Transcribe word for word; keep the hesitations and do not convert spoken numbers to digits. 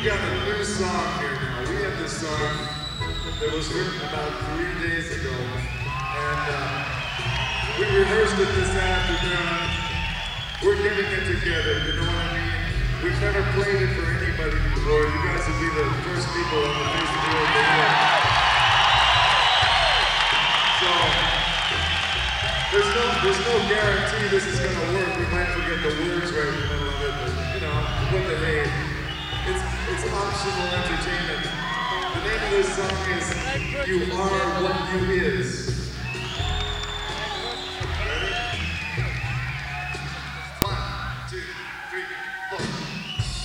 got a new song here now. We have this song that was written about three days ago, and uh, we rehearsed it this afternoon. We're getting it together, you know what I mean? We've never played it for anybody before. You guys will be the first people on the face of the earth to hear it. So, there's no, there's no guarantee this is going to work. We might forget the words right in the middle of it, but, you know, what the hey. It's, it's optional entertainment. The name of this song is You Are What You Is.